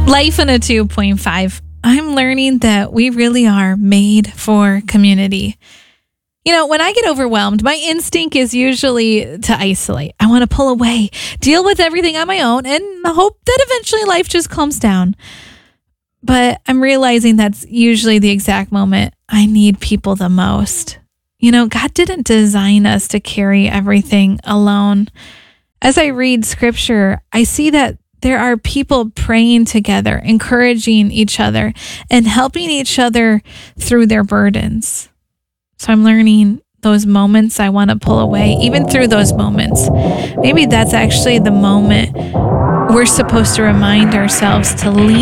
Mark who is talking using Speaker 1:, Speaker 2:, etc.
Speaker 1: Life in a 2.5. I'm learning that we really are made for community. When I get overwhelmed, my instinct is usually to isolate. I want to pull away, deal with everything on my own, and hope that eventually life just calms down. But I'm realizing that's usually the exact moment I need people the most. God didn't design us to carry everything alone. As I read scripture, I see that there are people praying together, encouraging each other, and helping each other through their burdens. So I'm learning those moments I want to pull away, even through those moments. Maybe that's actually the moment we're supposed to remind ourselves to lean